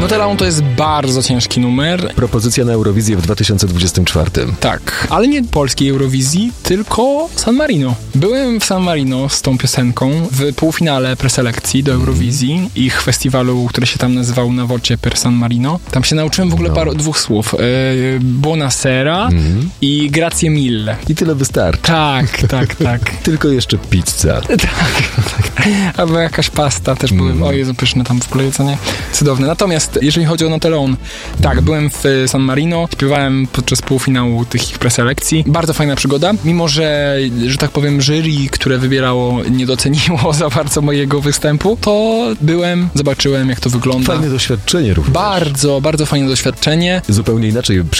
Notelaun to jest bardzo ciężki numer. Propozycja na Eurowizję w 2024. Tak, ale nie polskiej Eurowizji, tylko San Marino. Byłem w San Marino z tą piosenką w półfinale preselekcji do Eurowizji, ich festiwalu, który się tam nazywał Na Voce per San Marino. Tam się nauczyłem w ogóle dwóch słów. Buonasera i grazie mille. I tyle wystarczy. Tak. Tylko jeszcze pizza. Tak. Albo jakaś pasta też byłem. O Jezu, pyszne tam w ogóle jedzenie. Cudowne. Natomiast jeżeli chodzi o Notelaun, tak, byłem w San Marino, śpiewałem podczas półfinału tych ich preselekcji. Bardzo fajna przygoda, mimo że tak powiem, jury, które wybierało, nie doceniło za bardzo mojego występu, to zobaczyłem, jak to wygląda. Fajne doświadczenie również. Bardzo, bardzo fajne doświadczenie. Zupełnie inaczej